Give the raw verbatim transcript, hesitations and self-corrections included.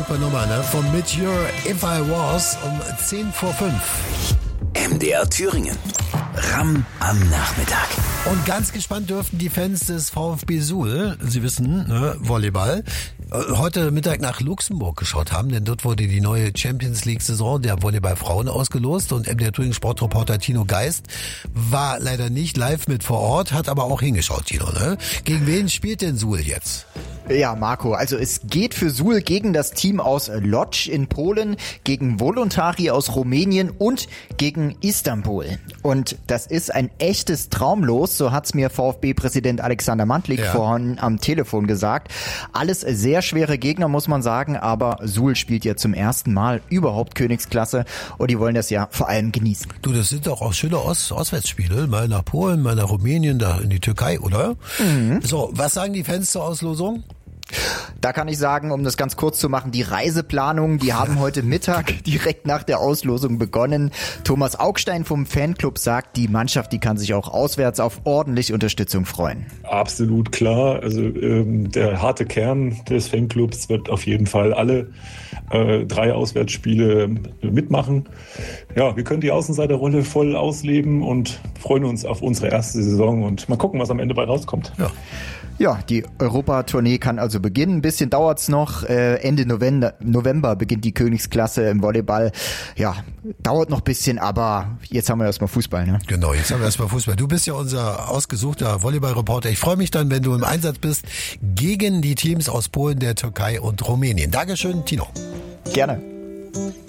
super Nummer, ne? Von Mit Your If I Was um zehn vor fünf. M D R Thüringen. Ram am Nachmittag. Und ganz gespannt dürften die Fans des VfB Suhl, Sie wissen, ne, Volleyball, heute Mittag nach Luxemburg geschaut haben, denn dort wurde die neue Champions League Saison der Volleyball-Frauen ausgelost und M D R Thüringen Sportreporter Tino Geist war leider nicht live mit vor Ort, hat aber auch hingeschaut, Tino, ne? Gegen wen spielt denn Suhl jetzt? Ja, Marco, also es geht für Suhl gegen das Team aus Lodz in Polen, gegen Voluntari aus Rumänien und gegen Istanbul. Und das ist ein echtes Traumlos, so hat's mir VfB-Präsident Alexander Mantlik ja. vorhin am Telefon gesagt. Alles sehr schwere Gegner, muss man sagen, aber Suhl spielt ja zum ersten Mal überhaupt Königsklasse und die wollen das ja vor allem genießen. Du, das sind doch auch schöne Aus- Auswärtsspiele, mal nach Polen, mal nach Rumänien, da in die Türkei, oder? Mhm. So, was sagen die Fans zur Auslosung? Da kann ich sagen, um das ganz kurz zu machen, die Reiseplanungen, die haben heute Mittag direkt nach der Auslosung begonnen. Thomas Augstein vom Fanclub sagt, die Mannschaft, die kann sich auch auswärts auf ordentliche Unterstützung freuen. Absolut klar. Also ähm, der harte Kern des Fanclubs wird auf jeden Fall alle äh, drei Auswärtsspiele mitmachen. Ja, wir können die Außenseiterrolle voll ausleben und freuen uns auf unsere erste Saison und mal gucken, was am Ende bei rauskommt. Ja. Ja, die Europatournee kann also beginnen. Ein bisschen dauert's noch. Äh, Ende November, November beginnt die Königsklasse im Volleyball. Ja, dauert noch ein bisschen, aber jetzt haben wir erstmal Fußball, ne? Genau, jetzt haben wir erstmal Fußball. Du bist ja unser ausgesuchter Volleyball-Reporter. Ich freue mich dann, wenn du im Einsatz bist gegen die Teams aus Polen, der Türkei und Rumänien. Dankeschön, Tino. Gerne.